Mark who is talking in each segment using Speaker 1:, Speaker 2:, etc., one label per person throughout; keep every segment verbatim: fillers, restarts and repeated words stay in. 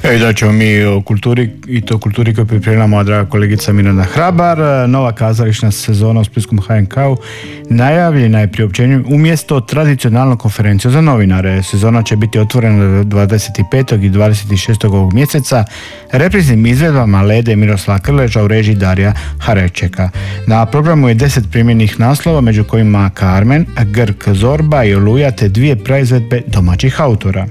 Speaker 1: Evo da ćemo mi o kulturi i to kulturi koju pripremila moja draga kolegica Miranda Hrabar. Nova kazališna sezona u splitskom H N K-u najavljena je priopćenjem umjesto tradicionalnog konferencija za novinare. Sezona će biti otvorena dvadeset petog i dvadeset šestog ovog mjeseca repriznim izvedbama Lede Miroslava Krleža u režiji Darija Harečeka. Na programu je deset primjenih naslova, među kojima Carmen, Grk Zorba i Oluja, te dvije praizvedbe domaćih autora.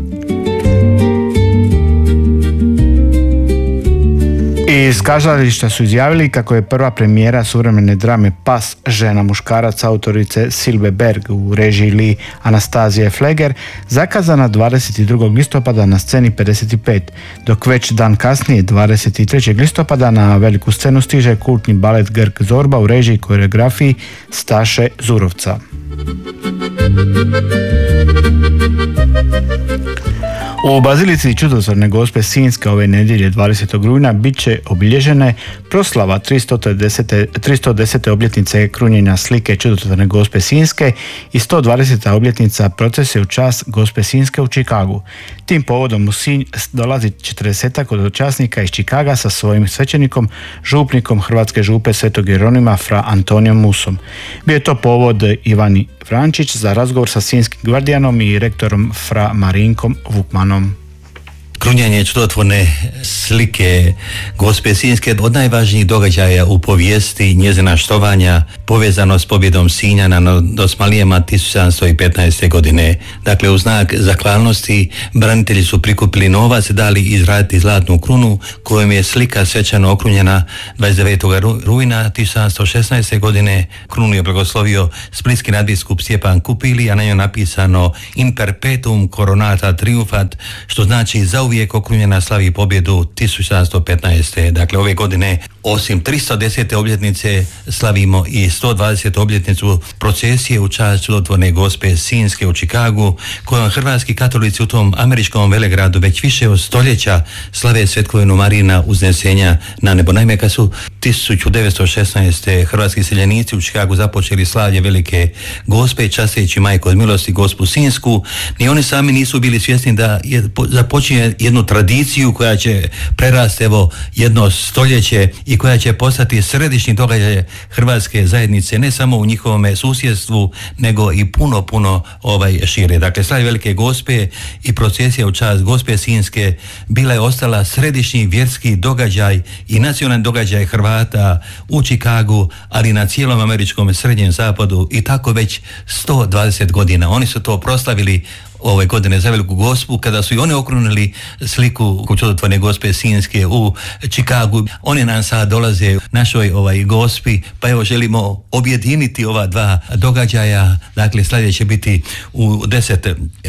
Speaker 1: Iz kazališta su izjavili kako je prva premijera suvremene drame Pas, žena muškarac autorice Silve Berg u režiji Lee Anastazije Fleger zakazana dvadeset drugog listopada na sceni pedeset pet, dok već dan kasnije dvadeset trećeg listopada na veliku scenu stiže kultni balet Grk Zorba u režiji i koreografiji Staše Zurovca. U Bazilici Čudotvorne Gospe Sinjske ove nedjelje dvadesetog rujna bit će obilježene proslava tristo desete obljetnice krunjenja slike Čudotvorne Gospe Sinjske i sto dvadeseta obljetnica procesije u čast Gospe Sinjske u Čikagu. Tim povodom u Sinj dolazi četrdesetak hodočasnika iz Čikaga sa svojim svećenikom, župnikom Hrvatske župe Svetog Jeronima fra Antonijom Musom. Bio je to povod Ivani Frančić za razgovor sa sinjskim gvardijanom i rektorom fra Marinkom Vukmanom.
Speaker 2: Krunjenje čudotvorne slike Gospe Sinjske od najvažnijih događaja u povijesti, njezina štovanja povezano s pobjedom Sinjana nad Osmanlijama tisuću sedamsto petnaeste. godine. Dakle, u znak zahvalnosti branitelji su prikupili novac, dali izraditi zlatnu krunu kojom je slika svečano okrunjena dvadeset devetog rujna tisuću sedamsto šesnaeste. godine. Krunu je blagoslovio splitski nadbiskup Stjepan Kupili, a na njoj napisano In perpetuum coronata triumfat, što znači za uvijek okrunjena slavi pobjedu tisuću sedamsto petnaeste. Dakle, ove godine osim tristo desete obljetnice slavimo i sto dvadesetu obljetnicu procesije u čast Čudotvorne Gospe Sinjske u Čikagu, kojom hrvatski katolici u tom američkom velegradu već više od stoljeća slave svetkovinu Marina uznesenja na nebo. Naime, kad su tisuću devetsto šesnaeste. hrvatski seljenici u Čikagu započeli slavlje velike Gospe, časteći Majku od milosti Gospu Sinjsku, ni oni sami nisu bili svjesni da je započinje jednu tradiciju koja će prerasti evo jedno stoljeće i koja će postati središnji događaj hrvatske zajednice, ne samo u njihovom susjedstvu, nego i puno, puno ovaj šire. Dakle, slavlje velike Gospe i procesija u čast Gospe Sinjske bila je ostala središnji vjerski događaj i nacionalni događaj Hrvata u Čikagu, ali na cijelom američkom srednjem zapadu i tako već sto dvadeset godina. Oni su to proslavili ove godine za veliku Gospu, kada su i oni okrunili sliku Čudotvorne Gospe Sinjske u Čikagu. Oni nam sad dolaze našoj ovaj Gospi, pa evo želimo objediniti ova dva događaja. Dakle, slavlje će biti u deset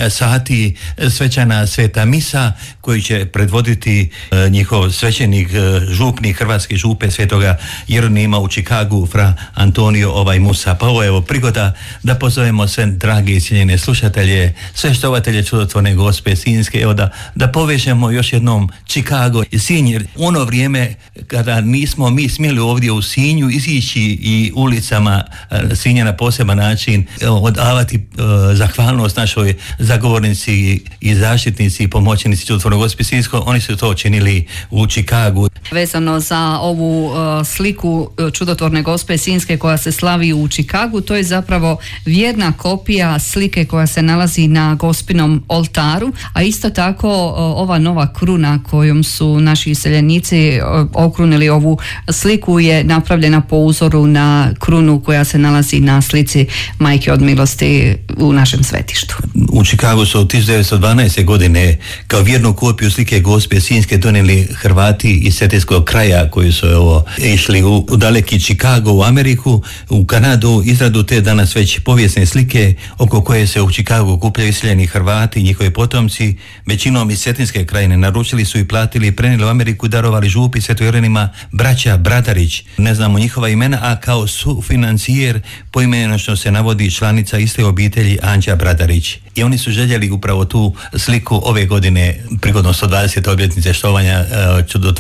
Speaker 2: sati svečana sveta misa koju će predvoditi e, njihov svećenik, e, župnik Hrvatske župe Svetoga Jeronima u Čikagu fra Antonio ovaj Musa. Pa ovo je evo prigoda da pozovemo sve drage i cijenjene slušatelje, sve štovatelje Čudotvorne Gospe Sinjske, evo da, da povežemo još jednom Čikago i Sinj, jer u ono vrijeme kada nismo mi smjeli ovdje u Sinju izići i ulicama Sinja na poseban način evo, odavati uh, zahvalnost našoj zagovornici i zaštitnici i pomoćnici Čudotvorne Gospe Sinjske, oni su to činili u Čikagu.
Speaker 3: Vezano za ovu uh, sliku Čudotvorne Gospe Sinjske koja se slavi u Čikagu, to je zapravo vjerna kopija slike koja se nalazi na Gospinom oltaru, a isto tako ova nova kruna kojom su naši seljenici okrunili ovu sliku je napravljena po uzoru na krunu koja se nalazi na slici Majke od milosti u našem svetištu.
Speaker 2: U Čikagu su tisuću devetsto dvanaeste. godine kao vjernu kopiju slike Gospe Sinjske donijeli Hrvati iz cetinskog kraja koji su evo, išli u, u daleki Čikago, u Ameriku, u Kanadu, izradu te danas već povijesne slike oko koje se u Čikagu okupljaju iseljeni Hrvati i njihovi potomci, većinom iz cetinske krajine, naručili su i platili i prenijeli u Ameriku, darovali župi Svetog Jeronima braća Bradarić. Ne znamo njihova imena, a kao sufinancijer poimenočno se navodi članica iste obitelji Anđa Bradarić. I oni su željeli upravo tu sliku ove godine prigodom sto dvadesete obljetnice štovanja uh, Čudotvorne Gospe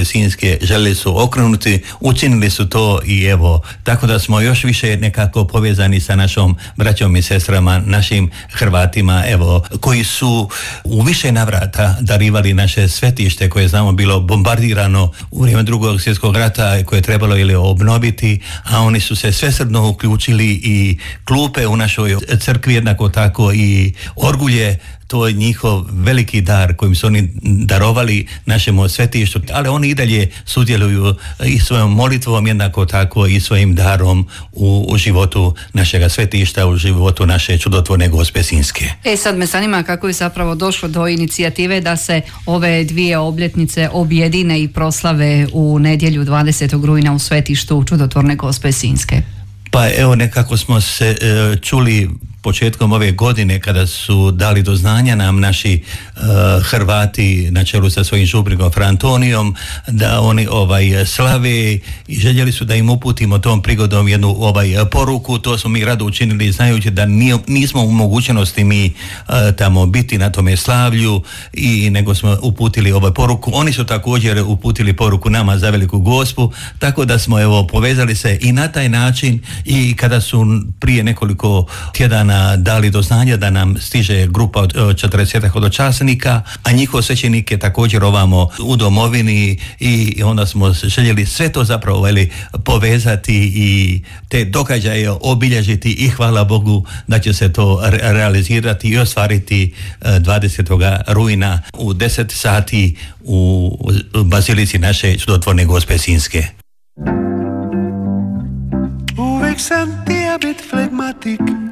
Speaker 2: Gospe Sinjske željeli su okrenuti, učinili su to i evo, tako da smo još više nekako povezani sa našom braćom i sestrama, našim Hrvatima, evo, koji su u više navrata darivali naše svetište koje znamo bilo bombardirano u vrijeme drugog svjetskog rata, koje je trebalo ili obnoviti, a oni su se svesrdno uključili i klupe u našoj crkvi, jednako tako i orgulje. To je njihov veliki dar kojim su oni darovali našemu svetištu, ali oni i dalje sudjeluju i svojom molitvom, jednako tako i svojim darom u, u životu našega svetišta, u životu naše čudotvorne Gospe Sinjske.
Speaker 3: E sad me zanima kako je zapravo došlo do inicijative da se ove dvije obljetnice objedine i proslave u nedjelju dvadesetog rujna u svetištu čudotvorne Gospe Sinjske.
Speaker 2: Pa evo, nekako smo se e, čuli početkom ove godine kada su dali do znanja nam naši uh, Hrvati na čelu sa svojim župrigom Fra Antonijom da oni ovaj slave i željeli su da im uputimo tom prigodom jednu ovaj poruku. To smo mi rado učinili znajući da nije, nismo u mogućnosti mi uh, tamo biti na tome slavlju i nego smo uputili ovaj poruku. Oni su također uputili poruku nama za Veliku Gospu, tako da smo evo povezali se i na taj način. I kada su prije nekoliko tjedana dali do znanja da nam stiže grupa od četrdeset hodočasnika, a njihov svećenik je također ovamo u domovini i onda smo željeli sve to zapravo veli, povezati i te događaje obilježiti i hvala Bogu da će se to re- realizirati i ostvariti dvadesetog rujna u deset sati u bazilici naše čudotvorne Gospe Sinjske.
Speaker 4: Uvijek sam ti ja bit flegmatik,